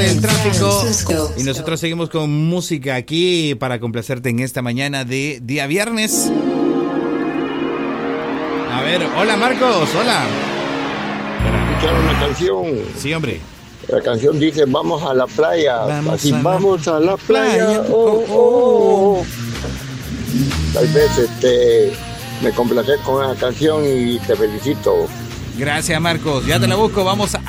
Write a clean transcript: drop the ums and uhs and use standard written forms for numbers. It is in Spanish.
El tráfico. Y nosotros seguimos con música aquí para complacerte en esta mañana de día viernes. A ver, hola Marcos, hola. Escuchar una canción. Sí, hombre. La canción dice vamos a la playa. Vamos a la playa. Tal vez me complacer con la canción y te felicito. Gracias Marcos, ya te la busco. Vamos